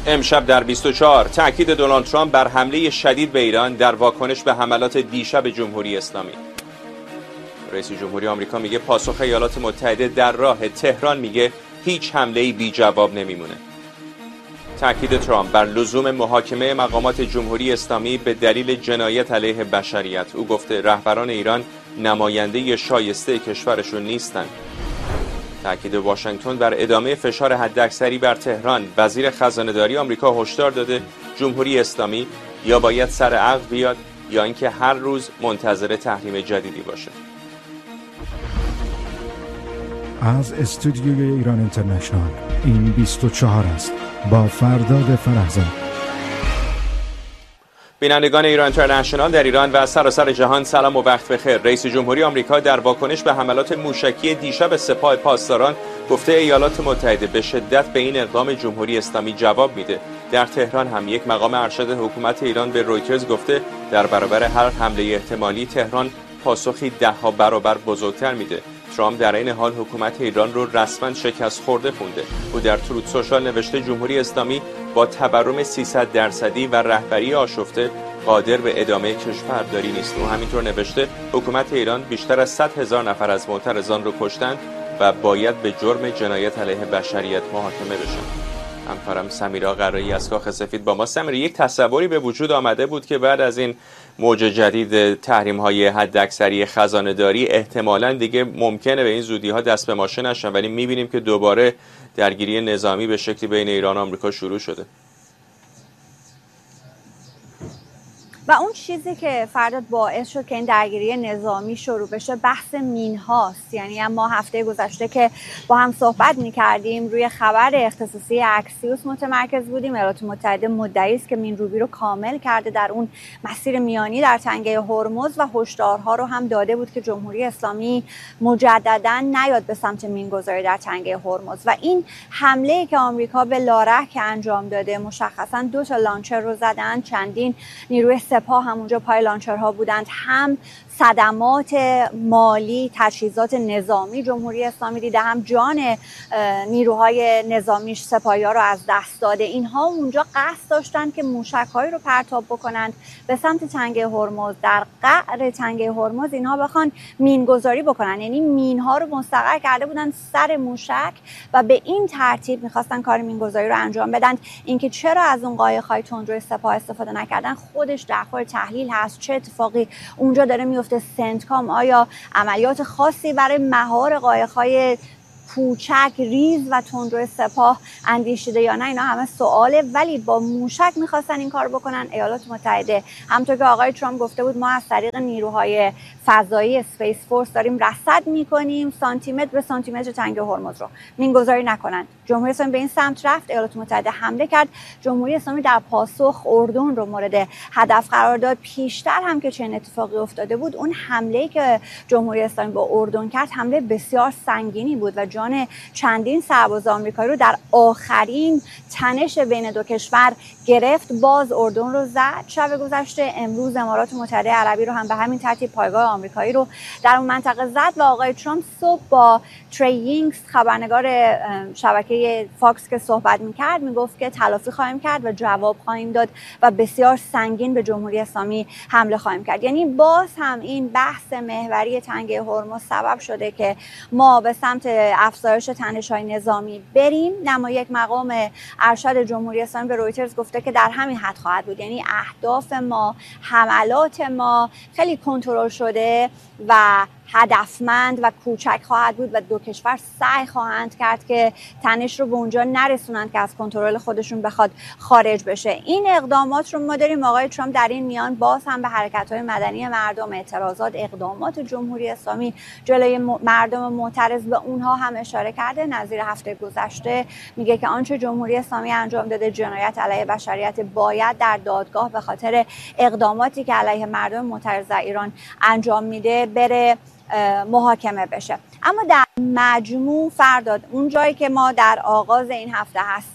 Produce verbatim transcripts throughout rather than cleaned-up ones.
امشب در بیست و چهار تاکید دونالد ترامپ بر حمله شدید به ایران در واکنش به حملات دیشب جمهوری اسلامی. رئیس جمهوری آمریکا میگه پاسخ ایالات متحده در راه. تهران میگه هیچ حمله‌ای بی جواب نمیمونه. تاکید ترامپ بر لزوم محاکمه مقامات جمهوری اسلامی به دلیل جنایت علیه بشریت. او گفته رهبران ایران نماینده شایسته کشورشون نیستند. تاکید واشنگتن بر ادامه فشار حداکثری بر تهران. وزیر خزانه‌داری آمریکا هشدار داده جمهوری اسلامی یا باید سر عقل بیاد یا اینکه هر روز منتظر تحریم جدیدی باشه. از استودیوی ایران اینترنشنال این بیست و چهار است با فرداد فرهزاد. بینندگان ایران اینترنشنال در ایران و سراسر جهان سلام و وقت بخیر. رئیس جمهوری آمریکا در واکنش به حملات موشکی دیشب سپاه پاسداران گفته ایالات متحده به شدت به این اقدام جمهوری اسلامی جواب میده. در تهران هم یک مقام ارشد حکومت ایران به رویترز گفته در برابر هر حمله احتمالی تهران پاسخی ده ها برابر بزرگتر میده. ترامپ در این حال حکومت ایران رو رسما شکست خورده خونده. او در تروت سوشال نوشته جمهوری اسلامی با تورم سیصد درصدی و رهبری آشفته قادر به ادامه کشورداری نیست. او همینطور نوشته حکومت ایران بیشتر از صد هزار نفر از معترضان رو کشتند و باید به جرم جنایت علیه بشریت محاکمه بشن. همکارم سمیرا قرایی از کاخ سفید با ما. سمیرا، یک تصوری به وجود آمده بود که بعد از این موج جدید تحریم‌های حداکثری خزانه‌داری احتمالاً دیگه ممکنه به این زودی‌ها دست به ماشه نشن، ولی می‌بینیم که دوباره درگیری نظامی به شکلی بین ایران و آمریکا شروع شده. و اون چیزی که فرداد باعث شد که این درگیری نظامی شروع بشه بحث مین هاست. یعنی ما هفته گذشته که با هم صحبت می‌کردیم روی خبر اختصاصی اکسیوس متمرکز بودیم. ایالات متحده مدعی است که مین روبی رو کامل کرده در اون مسیر میانی در تنگه هرمز و هشدارها رو هم داده بود که جمهوری اسلامی مجددا نیاد به سمت مینگذاری در تنگه هرمز. و این حمله که آمریکا به لارک انجام داده مشخصا دو تا لانچر رو زدن، چندین نیروی سپاه همونجا پای لانچرها بودند، هم صدمات مالی تجهیزات نظامی جمهوری اسلامی دیده، هم جان نیروهای نظامیش سپاهی‌ها رو از دست داده. اینها اونجا قصد داشتن که موشک‌هایی رو پرتاب بکنند به سمت تنگه هرمز. در قعر تنگه هرمز اینها بخوان مینگذاری بکنن، یعنی مینها رو مستقر کرده بودن سر موشک و به این ترتیب می‌خواستن کار مینگذاری رو انجام بدن. اینکه چرا از اون قایق‌های تندروی سپاه استفاده نکردن خودش در خور تحلیل هست. چه اتفاقی اونجا داره میفته؟ سنتکام آیا عملیات خاصی برای مهار قایق‌های کوچک ریز و تندرو سپاه اندیشیده یا نه؟ اینا همه سواله، ولی با موشک میخواستن این کار بکنن. ایالات متحده همونطور که آقای ترامپ گفته بود ما از طریق نیروهای فضایی اسپیس فورس داریم رصد میکنیم سانتی متر به سانتی متر تنگه هرمز رو مینگذاری نکنن. جمهوری اسلامی به این سمت رفت، ایالات متحده حمله کرد. جمهوری اسلامی در پاسخ اردن رو مورد هدف قرار داد. پیشتر هم که چنین اتفاقی افتاده بود، اون حمله‌ای که جمهوری اسلامی با اردن کرد حمله بسیار سنگینی بود و جان چندین سرباز آمریکایی رو در آخرین تنش بین دو کشور گرفت. باز اردن رو زد شب گذشته. امروز امارات متحده عربی رو هم به همین ترتیب پایگاه آمریکایی رو در اون منطقه زد. و آقای ترامپ صبح با تری یینگز خبرنگار شبکه فاکس که صحبت می‌کرد میگفت که تلافی خواهیم کرد و جواب خواهیم داد و بسیار سنگین به جمهوری اسلامی حمله خواهیم کرد. یعنی باز هم این بحث محوری تنگه هرمز سبب شده که ما به سمت افزایش تنش‌های نظامی بریم. نما یک مقام ارشد جمهوری اسلامی به رویترز گفته که در همین حد خواهد بود. یعنی اهداف ما، حملات ما خیلی کنترل شده و هدفمند و کوچک خواهد بود و دو کشور سعی خواهند کرد که تنش رو به اونجا نرسونند که از کنترل خودشون بخواد خارج بشه. این اقدامات رو ما داریم. آقای ترامپ در این میان باز هم به حرکت‌های مدنی مردم، اعتراضات، اقدامات جمهوری اسلامی جلوی مردم معترض به اونها هم اشاره کرده. نظیر هفته گذشته میگه که آنچه جمهوری اسلامی انجام داده جنایت علیه بشریت، باید در دادگاه به خاطر اقداماتی که علیه مردم معترض در ایران انجام میده بره محاکمه بشه. اما در مجموع فرداد اون جایی که ما در آغاز این هفته هستیم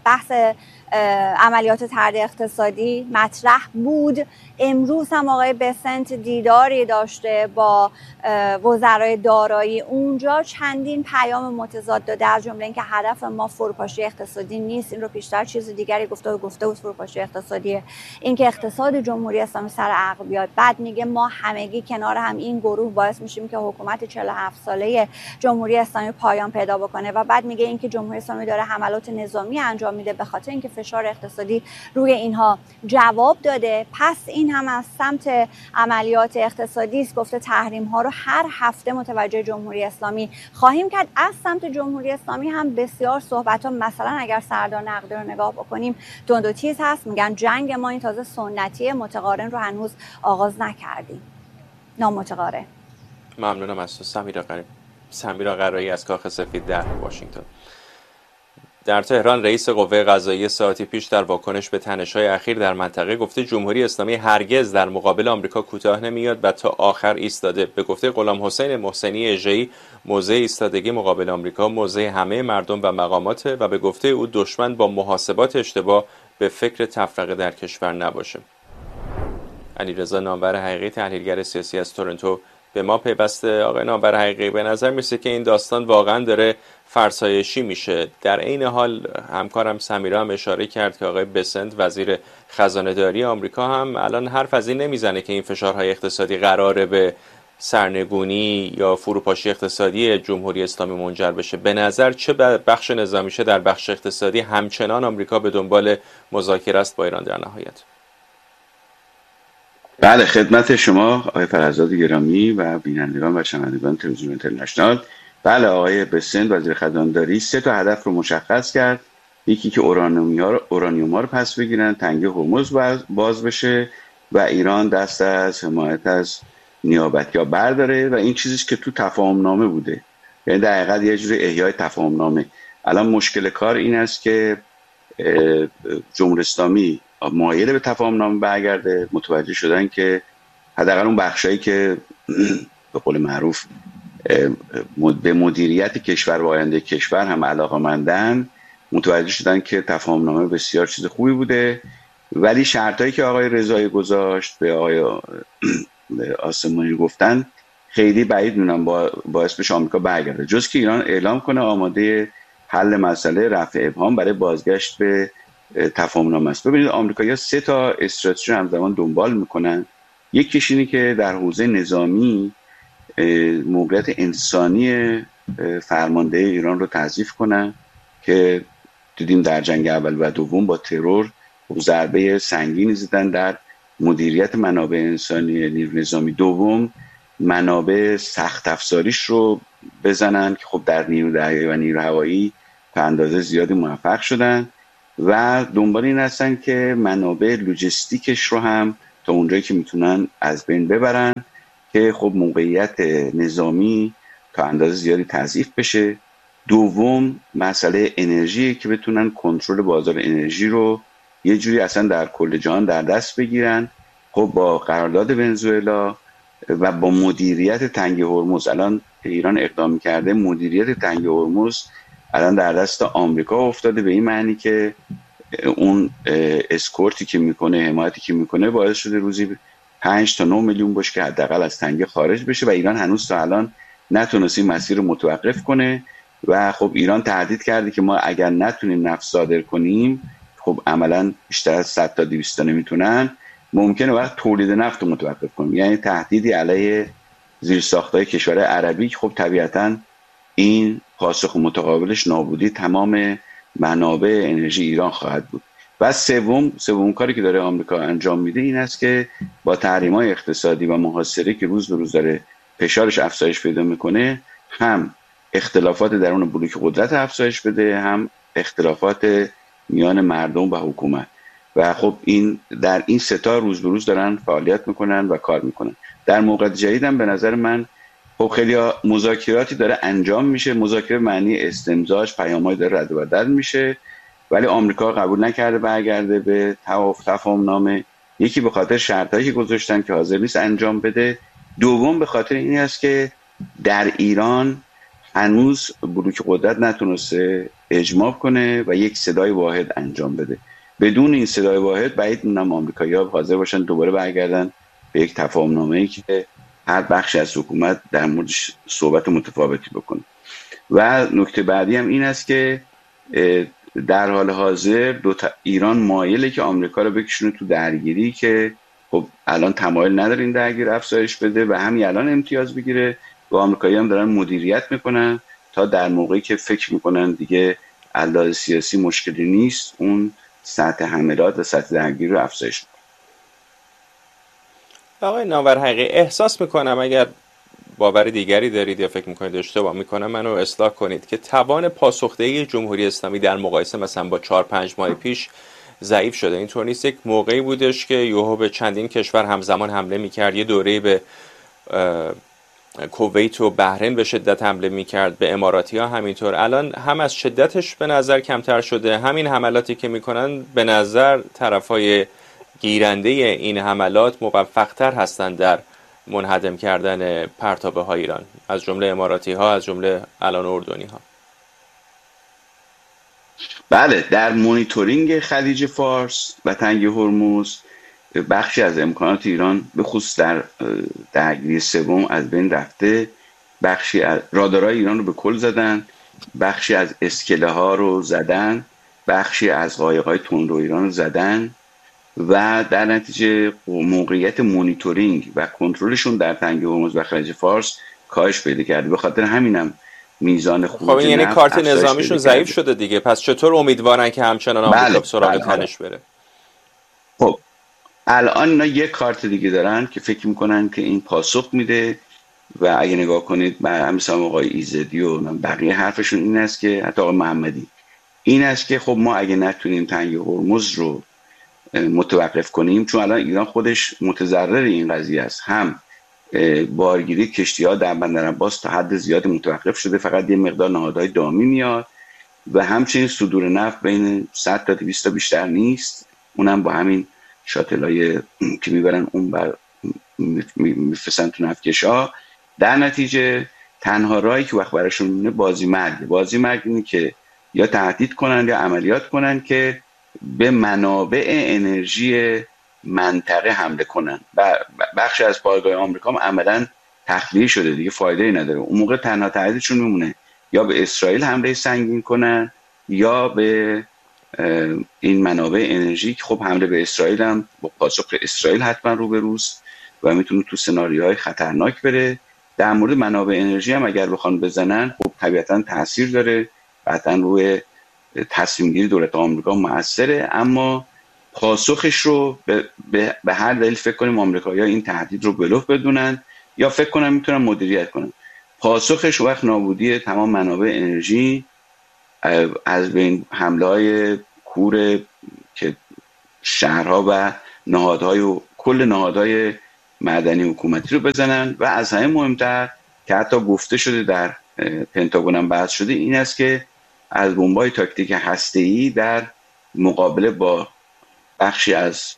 بحث عملیات طرد اقتصادی مطرح بود. امروز هم آقای بسنت دیداری داشته با وزرای دارایی، اونجا چندین پیام متضاد داده، از جمله اینکه هدف ما فروپاشی اقتصادی نیست. این رو پیشتر چیز دیگری گفته و گفته بود فروپاشی اقتصادیه، اینکه اقتصاد جمهوری اسلامی سر عقب بیاد. بعد میگه ما همگی کنار هم این گروه باعث میشیم که حکومت چهل و هفت ساله جمهوری اسلامی پایان پیدا بکنه. و بعد میگه اینکه جمهوری اسلامی داره حملات نظامی انجام میده به خاطر اینکه فشار اقتصادی روی اینها جواب داده. پس این هم از سمت عملیات اقتصادی است. گفته تحریم ها رو هر هفته متوجه جمهوری اسلامی خواهیم کرد. از سمت جمهوری اسلامی هم بسیار صحبت ها، مثلا اگر سردار نقدی رو نگاه بکنیم تند و تیز هست، میگن جنگ ما این تازه سنتی، متقارن رو هنوز آغاز نکردیم، نامتقارن. ممنونم از تو سمیرا قریب سمیرا قرایی از کاخ سفید در واشنگتن. در تهران رئیس قوه قضاییه ساعتی پیش در واکنش به تنش‌های اخیر در منطقه گفته جمهوری اسلامی هرگز در مقابل آمریکا کوتاه نمیاد و تا آخر ایستاده. به گفته غلام حسین محسنی اژه‌ای، موضع ایستادگی مقابل آمریکا موضع همه مردم و مقامات و به گفته او دشمن با محاسبات اشتباه به فکر تفرقه در کشور نباشه. علیرضا نامور حقیقی، تحلیلگر سیاسی از تورنتو، به ما پیوسته. آقای نامور حقیقی، به نظر میرسه که این داستان واقعا داره فرسایشی میشه. در عین حال همکارم سمیرا هم اشاره کرد که آقای بسنت وزیر خزانه داری آمریکا هم الان حرف از این نمیزنه که این فشارهای اقتصادی قراره به سرنگونی یا فروپاشی اقتصادی جمهوری اسلامی منجر بشه. به نظر چه بخش نظامیشه در بخش اقتصادی همچنان آمریکا به دنبال مذاکره است با ایران در نهایت؟ بله، خدمت شما آقای فرزاد گرامی و بینندگان و شنوندگان تلویزیون اینترنشنال. بله، آقای بسنت وزیر خزانه‌داری سه تا هدف رو مشخص کرد. یکی که اورانیوم ها رو پس بگیرن، تنگه هرمز باز بشه و ایران دست از حمایت از نیابتی‌ها برداره و این چیزیست که تو تفاهم نامه بوده، یعنی در حقیقت یه جوری احیای تفاهم نامه. الان مشکل کار این است که جمهوری اسلامی مایل به تفاهم نامه برگرده، متوجه شدن که حداقل اون بخشایی که به قول معروف به مدیریت کشور و آینده کشور هم علاقه‌مندن، متوجه شدن که تفاهم نامه بسیار چیز خوبی بوده، ولی شرطایی که آقای رضایی گذاشت به آقای آسمانی گفتن خیلی بعید می‌دونم با باعث بشه آمریکا برگرده، جز که ایران اعلام کنه آماده حل مسئله رفع ابهام برای بازگشت به تفاهم نامه است. ببینید آمریکایی‌ها سه تا استراتژی همزمان دنبال میکنن. یکیش اینه که در حوزه نظامی موقعیت انسانی فرمانده ایران رو تضعیف کنن که دیدیم در جنگ اول و دوم با ترور ضربه سنگینی زدن در مدیریت منابع انسانی نیروی نظامی. دوم، منابع سخت افزاریش رو بزنن که خب در نیرو دریایی و نیرو هوایی تا اندازه زیادی موفق شدن و دنبال این هستن که منابع لوجستیکش رو هم تا اونجایی که میتونن از بین ببرن که خب موقعیت نظامی تا اندازه زیادی تضعیف بشه. دوم، مسئله انرژی که بتونن کنترل بازار انرژی رو یه جوری اصلا در کل جهان در دست بگیرن. خب با قرارداد ونزوئلا و با مدیریت تنگه هرمز، الان ایران اقدام کرده مدیریت تنگه هرمز الان در دست آمریکا افتاده، به این معنی که اون اسکورتی که میکنه، حمایتی که میکنه باعث شده روزی پنج تا نه میلیون باشه که حداقل از تنگه خارج بشه و ایران هنوز تا الان نتونست این مسیر رو متوقف کنه و خب ایران تهدید کرده که ما اگر نتونیم نفت صادر کنیم، خب عملا بیشتر از صد تا دویست تا نمیتونن، ممکنه وقت تولید نفت رو متوقف کنیم، یعنی تهدیدی علیه زیرساخت‌های کشور عربی که خب طبیعتاً این پاسخ متقابلش نابودی تمام منابع انرژی ایران خواهد بود. و سوم سوم کاری که داره آمریکا انجام میده این است که با تحریم‌های اقتصادی و محاصره که روز به روز داره فشارش افزایش پیدا میکنه، هم اختلافات درون بلوک قدرت افزایش بده، هم اختلافات میان مردم و حکومت. و خب این در این سه تا روز به روز دارن فعالیت میکنن و کار میکنن. در موقعیت جدید هم به نظر من خب خیلی مذاکراتی داره انجام میشه، مذاکره معنی استمزاج، پیام‌های داره رد و بدل میشه، ولی آمریکا قبول نکرده برگرده به تفاهم نامه. یکی به خاطر شرطایی که گذاشتن که حاضر نیست انجام بده، دوم به خاطر این است که در ایران هنوز بلوک قدرت نتونسته اجماع کنه و یک صدای واحد انجام بده. بدون این صدای واحد بعید می‌دونم آمریکایی‌ها حاضر باشن دوباره برگردن به یک تفاهم‌نامه‌ای که هر بخشی از حکومت در موردش صحبت متفاوتی بکنه. و نکته بعدی هم این است که در حال حاضر دو تا ایران مایله که آمریکا رو بکشونه تو درگیری که خب الان تمایل نداره این درگیری افزایش بده و همین الان امتیاز بگیره و آمریکایی هم دارن مدیریت میکنن تا در موقعی که فکر میکنن دیگه علاوه سیاسی مشکلی نیست اون سطح حملات و سطح درگیری رو افزایش بده. آقای ناورحقی، احساس میکنم اگر باور دیگری دارید یا فکر میکنید اشتباه میکنم منو اصلاح کنید که توان پاسخدهی جمهوری اسلامی در مقایسه مثلا با چهار پنج ماه پیش ضعیف شده. اینطور نیست یک موقعی بودش که یوهو به چندین کشور همزمان حمله میکرد، یه دوره‌ای به کویت و بحرین به شدت حمله میکرد، به اماراتی ها همینطور. الان هم از شدتش به نظر کمتر شده، همین حملاتی که میکنن به نظر طرفای گیرنده این حملات موفق‌تر هستند در منهدم کردن پرتابه های ایران، از جمله اماراتی ها، از جمله الان اردنی ها. بله، در مونیتورینگ خلیج فارس و تنگ هرمز بخشی از امکانات ایران به خصوص در درگیری سوم از بین رفته. بخشی از رادارهای ایران رو به کل زدن، بخشی از اسکله ها رو زدن، بخشی از قایق‌های تندرو ایران رو زدن و در نتیجه موقعیت مونیتورینگ و کنترلشون در تنگ هرمز و خلیج فارس کاهش پیدا کرده. به خاطر همینم میزان خروج خب یعنی کارت نظامیشون ضعیف شده دیگه. پس چطور امیدوارن که همچنان آمریکا بله، سراغ بله، تنش بره؟ خب الان اینا یک کارت دیگه دارن که فکر میکنن که این پاسخ میده و اگه نگاه کنید مثلا آقای ایزدی و بقیه حرفشون این است که حتی آقای محمدی این است که خب ما اگه نتونیم تنگ هرمز رو متوقف کنیم، چون الان ایران خودش متضرر این قضیه است، هم بارگیری کشتی‌ها در بندر عباس تا حد زیادی متوقف شده، فقط یه مقدار نهادهای دامی میاد و همچنین صدور نفت بین صد تا دویست تا بیشتر نیست، اونم با همین شاتلای که میبرن اون بر میفرستن تو نفتکش‌ها. در نتیجه تنها راهی که وقت براشون میمونه بازی مرگ. بازی مرگ اینه که یا تهدید کنن یا عملیات کنن که به منابع انرژی منطقه حمله کنن. و بخش از پایگاه آمریکا هم عملاً تخلیه شده دیگه، فایده‌ای نداره. اون موقع تنها تهدیدشون میمونه یا به اسرائیل حمله سنگین کنن یا به این منابع انرژی که خب حمله به اسرائیل هم با پاسخ اسرائیل حتما روبروست و میتونه تو سناریوهای خطرناک بره. در مورد منابع انرژی هم اگر بخوان بزنن خب طبیعتاً تاثیر داره، قطعاً روی تصمیم گیری دولت آمریکا موثره، اما پاسخش رو به, به, به هر دلیل فکر کنیم آمریکایی‌ها این تهدید رو بلوف بدونن یا فکر کنن میتونن مدیریت کنن. پاسخش وقت نابودی تمام منابع انرژی، از بین حمله‌های کور که شهرها و نهادهای و کل نهادهای معدنی حکومتی رو بزنن و از همه مهمتر که حتی گفته شده در پنتاگون هم بحث شده این است که از بمب‌های تاکتیک هسته‌ای در مقابله با بخشی از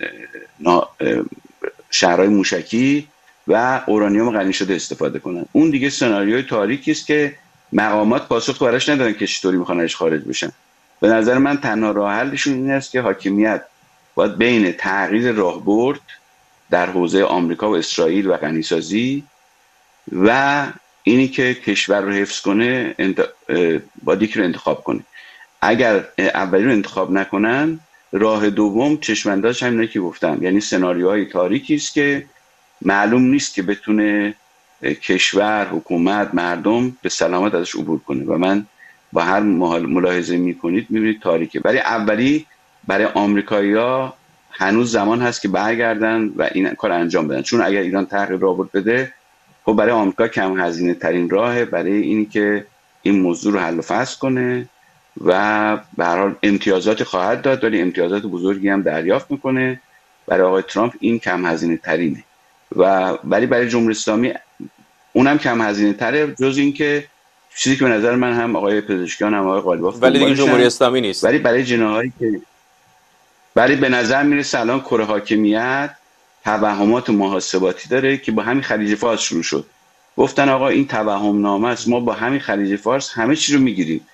شهرهای موشکی و اورانیوم غنی شده استفاده کنن. اون دیگه سناریوی تاریکی است که مقامات پاسخ براش ندارن که چطوری میخوان ازش خارج بشن. به نظر من تنها راه حلشون این است که حاکمیت باید بین تغییر راهبرد در حوزه آمریکا و اسرائیل و غنیسازی و اینی که کشور رو حفظ کنه انت... باید یکی رو انتخاب کنه. اگر اولی رو انتخاب نکنن، راه دوم چشمانداز همینه که گفتم، یعنی سناریوهای تاریکی است که معلوم نیست که بتونه کشور، حکومت، مردم به سلامت ازش عبور کنه و من با هر ملاحظه میکنید میبینید تاریکه. ولی اولی برای آمریکایی‌ها هنوز زمان هست که برگردن و این کار انجام بدن، چون اگر ایران تغییر راهبرد بده خب برای آمریکا کم هزینه ترین راهه برای اینی که این موضوع رو حل و فصل کنه و به هر حال امتیازات خواهد داد، ولی امتیازات بزرگی هم دریافت میکنه. برای آقای ترامپ این کم هزینه ترینه و ولی برای جمهوری اسلامی اونم کم هزینه تره، جز این که چیزی که به نظر من هم آقای پزشکیان هم آقای قالیباف ولی دیگه جمهوری اسلامی نیست. ولی برای جناحایی که ولی به نظر میرسه الان کره حاکمیت توهمات محاسباتی داره که با همین خلیج فارس شروع شد. گفتن آقا این توهم نامه است، ما با همین خلیج فارس همه چی رو میگیریم،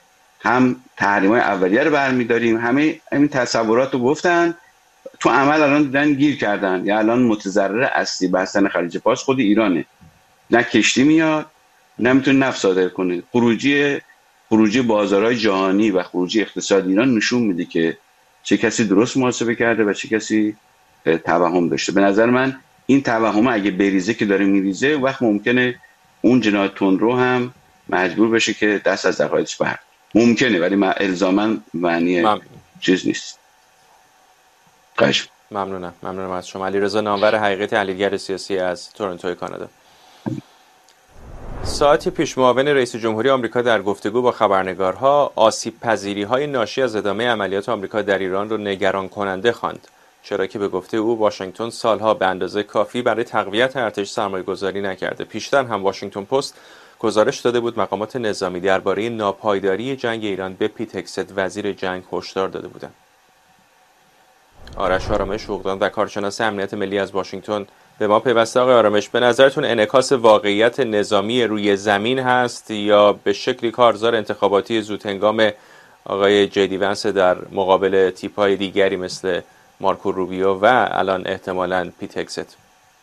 هم تحریم‌های اولیه رو برمی‌داریم، همه این تصورات رو گفتن، تو عمل الان دیدن گیر کردن. یا الان متضرر اصلی بستن خلیج فارس خود ایرانه، نه کشتی میاد نه میتونه نفت صادر کنه. خروجی خروجی بازارهای جهانی و خروجی اقتصاد ایران نشون میده که چه کسی درست محاسبه کرده و چه کسی توهم داشته. به نظر من این توهم اگه بریزه که داره میریزه، وقت ممکنه اون جنایت تندرو هم مجبور بشه که دست از عقایدش برداره. ممکنه، ولی ما الزاما معنی مم... چیز نیست. قشم. ممنونم ممنونم از شما. علیرضا نامور، حقیقی، تحلیلگر سیاسی از تورنتو کانادا. ساعتی پیش معاون رئیس جمهوری آمریکا در گفتگو با خبرنگارها آسیب پذیری‌های ناشی از ادامه عملیات آمریکا در ایران را نگران کننده خواند، چرا که به گفته او واشنگتن سالها به اندازه کافی برای تقویت ارتش سرمایه‌گذاری نکرده. پیشتر هم واشنگتن پست گزارش داده بود مقامات نظامی درباره ناپایداری جنگ ایران به پیت هگست وزیر جنگ هشدار داده بودند. آرش آرامش، حقوقدان و کارشناس امنیت ملی از واشنگتن به ما پیوسته. آقای آرامش، به نظرتون انعکاس واقعیت نظامی روی زمین هست یا به شکلی کارزار انتخاباتی زودهنگام آقای جدی ونس در مقابل تیپ‌های دیگری مثل مارکو روبیو و الان احتمالاً پیت هگست؟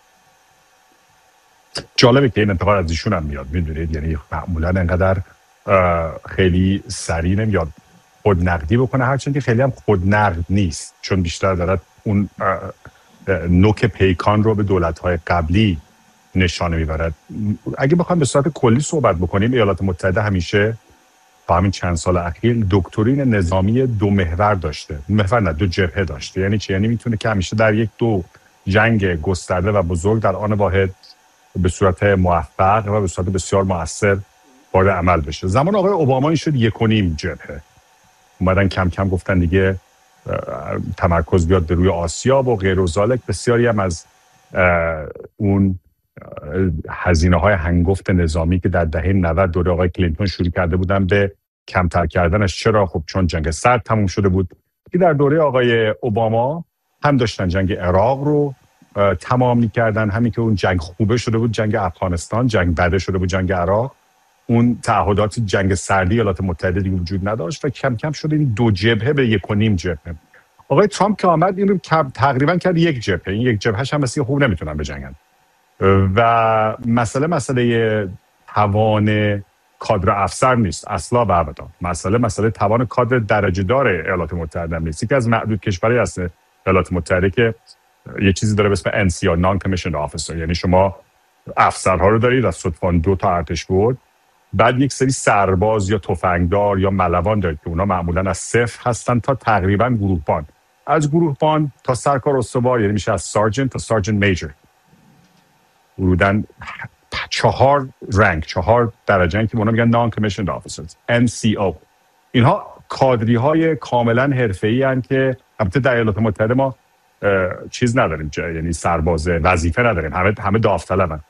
جالبه که این انتقاد از ایشون هم میاد، میدونید، یعنی معمولاً انقدر خیلی سریع نمیاد خود نقدی بکنه، هرچند که خیلی هم خود نقد نیست، چون بیشتر دارد اون نوک پیکان رو به دولت‌های قبلی نشانه میبرد. اگه بخوایم به صورت کلی صحبت بکنیم، ایالات متحده همیشه تا همین چند سال اخیر دکترین نظامی دو محور داشته. محور نه، دو جبهه داشته. یعنی چی؟ یعنی میتونه که همیشه در یک دو جنگ گسترده و بزرگ در آن واحد به صورت موفق و به صورت بسیار مؤثر وارد عمل بشه. زمان آقای اوباما این شد یک و نیم جبهه. اومدن کم کم گفتن دیگه تمرکز بیاد به روی آسیا و غیر و ذالک. بسیاری هم از اون هزینه های هنگفت نظامی که در دهه نود دوره آقای کلینتون شروع کرده بودن به کمتر کردنش. چرا؟ خب چون جنگ سرد تموم شده بود. که در دوره آقای اوباما هم داشتن جنگ عراق رو تمام می‌کردن، همین که اون جنگ خوبه شده بود، جنگ افغانستان، جنگ بده شده بود، جنگ عراق. اون تعهدات جنگ سردی ایالات متحده دیگه وجود نداشت و کم کم شده این دو جبهه به یک و نیم جبهه. آقای ترامپ که آمد این رو تقریبا کرد یک جبهه. این یک جبههش هم مثل خوب نمیتونن بجنگن و مسئله مسئله توان کادر افسر نیست اصلا و ابدا. مسئله مسئله توان کادر درجه دار ایالات متحده نیست. یکی از معدود کشورهای هست ایالات متحده که یه چیزی داره به اسم ان سی آر نان کمیشند آفیسر، یعنی شما افسرها رو دارید از صدفان دو تا ارتش بود، بعد یک سری سرباز یا تفنگدار یا ملوان دارید که اونا معمولا از صفر هستن تا تقریبا گروهبان، از گروهبان تا سرکار استوار، یعنی میشه از سارجنت تا سارجنت میجر. ورودن چهار رنگ، چهار درجه که اونا میگن نان کمیشند آفیسرز، ان سی او. اینها کادری های کاملا حرفه‌ای ان که البته در ایالات متحده ما چیز نداریم، یعنی سرباز وظیفه نداریم، همه همه داوطلبن.